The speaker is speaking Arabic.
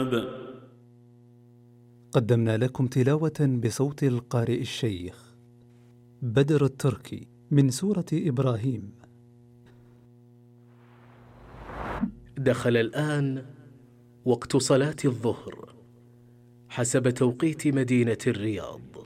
قدمنا لكم تلاوة بصوت القارئ الشيخ بدر التركي من سورة إبراهيم. دخل الآن وقت صلاة الظهر حسب توقيت مدينة الرياض.